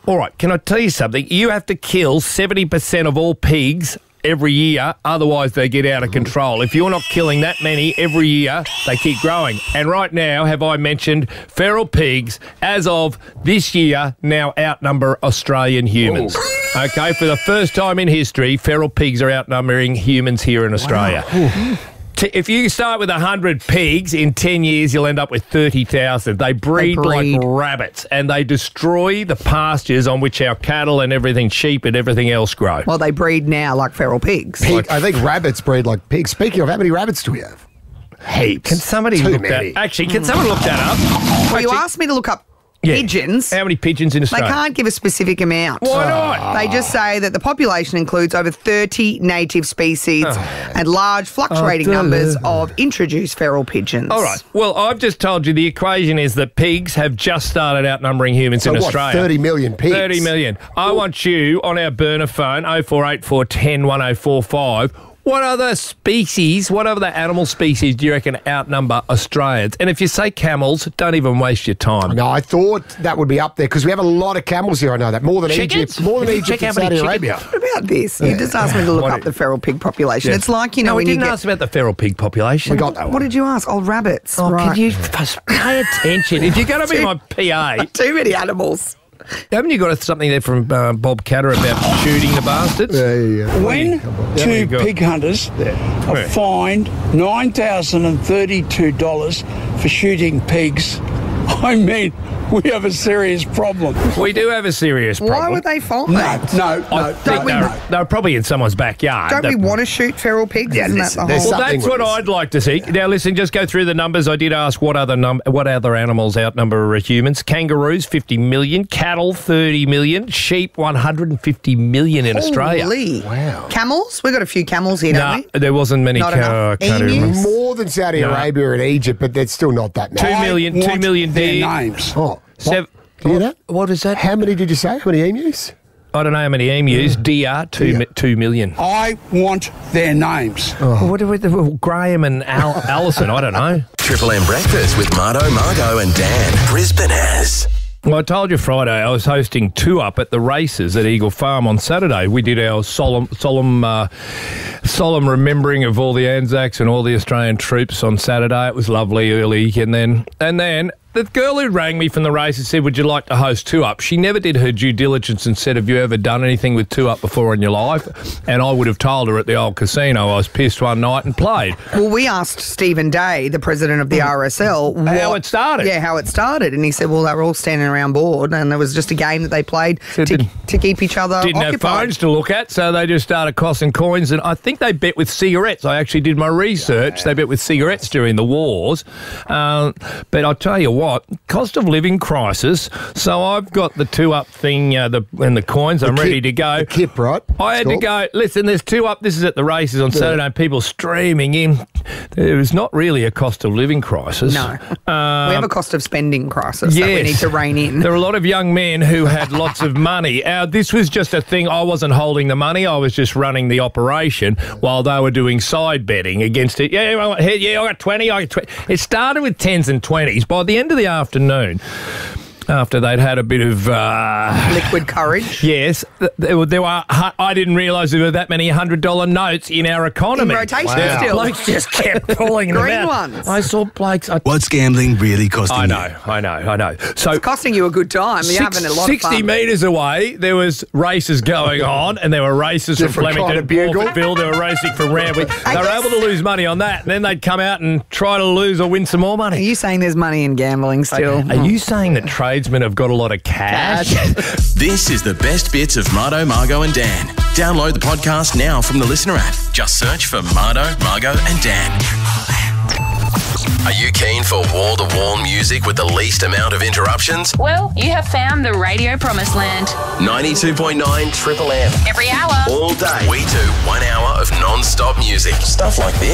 All right, can I tell you something? You have to kill 70% of all pigs every year, otherwise they get out of control. If you're not killing that many every year, they keep growing. And right now, have I mentioned, feral pigs, as of this year, now outnumber Australian humans. Okay, for the first time in history, feral pigs are outnumbering humans here in Australia. If you start with 100 pigs, in 10 years you'll end up with 30,000. They breed like rabbits, and they destroy the pastures on which our cattle and everything, sheep and everything else grow. Well, they breed now like feral pigs. I think rabbits breed like pigs. Speaking of, how many rabbits do we have? Heaps. Can somebody Too look many. that? Actually, can someone look that up? Well, you asked me to look up pigeons. How many pigeons in They Australia? can't give a specific amount. Why not? They just say that the population includes over 30 native species and large fluctuating numbers of introduced feral pigeons. All right. Well, I've just told you the equation is that pigs have just started outnumbering humans in Australia. 30 million pigs? 30 million. I want you on our burner phone, 0484 10 1045. What other species, what other animal species do you reckon outnumber Australians? And if you say camels, don't even waste your time. No, I thought that would be up there because we have a lot of camels here. I know that. More than Egypt. More than Egypt and Saudi Arabia. What about this? You just asked me to look up the feral pig population. Yes. It's like, you know, no, we when didn't you get... ask about the feral pig population. We got that one. What did you ask? Oh, rabbits. Oh, right. can you pay attention? If you're going to be my PA... Too many animals. Haven't you got something there from Bob Catter about shooting the bastards? When two pig hunters are fined $9,032 for shooting pigs, I mean, we have a serious problem. We do have a serious problem. Why would they fined? No. I think they're probably in someone's backyard. Don't we want to shoot feral pigs? Isn't that the whole... Well, that's what I'd like to see. Now, listen, just go through the numbers. I did ask what other animals outnumber humans. Kangaroos, 50 million. Cattle, 30 million. Sheep, 150 million in Australia. Holy. Wow. Camels? We've got a few camels here, don't we? There wasn't many. Not enough. Emus? More than Saudi Arabia and Egypt, but that's still not that many. 2 million their deer. names. Oh, you hear that? What is that? How many did you say? How many emus? I don't know how many emus. Deer, 2 million. I want their names. What are Graham and Alison? I don't know. Triple M Breakfast with Marto, Margo and Dan. Brisbane has. Well, I told you Friday I was hosting Two Up at the races at Eagle Farm on Saturday. We did our solemn remembering of all the Anzacs and all the Australian troops on Saturday. It was lovely early, and then the girl who rang me from the races said, "Would you like to host Two Up?" She never did her due diligence and said, "Have you ever done anything with Two Up before in your life?" And I would have told her at the old casino. I was pissed one night and played. Well, we asked Stephen Day, the president of the RSL, how it started. Yeah, how it started. And he said, well, they were all standing around board and it was just a game that they played to keep each other Didn't occupied. have phones to look at, so they just started tossing coins. And I think they bet with cigarettes. I actually did my research. They bet with cigarettes during the wars. But I'll tell you what, cost of living crisis. So I've got the Two Up thing and the coins. I'm ready to go. The kip, right? I had to go. Listen, there's Two Up. This is at the races on Saturday. And people streaming in. There is not really a cost of living crisis. No. We have a cost of spending crisis that we need to rein in. There are a lot of young men who had lots of money. This was just a thing. I wasn't holding the money. I was just running the operation while they were doing side betting against it. I got 20. It started with 10s and 20s. By the end of the afternoon, after they'd had a bit of... liquid courage? Yes. There were. I didn't realise there were that many $100 notes in our economy. In rotation still. Blokes just kept pulling them Green out. ones. I saw blokes... What's gambling really costing I know. So It's costing you a good time. You're having a lot of fun. 60 metres away, there was races going on, and there were races from Different kind Flemington, of bugle. Morfettville, they were racing from Randwick. They were able to lose money on that, and then they'd come out and try to lose or win some more Are money. you saying there's money in gambling still? Are you saying that tradesmen have got a lot of cash? This is the best bits of Marto, Margo and Dan. Download the podcast now from the Listener app. Just search for Marto, Margo and Dan. Are you keen for wall-to-wall music with the least amount of interruptions? Well, you have found the radio promised land. 92.9 Triple M. Every hour. All day. We do 1 hour of non-stop music. Stuff like this.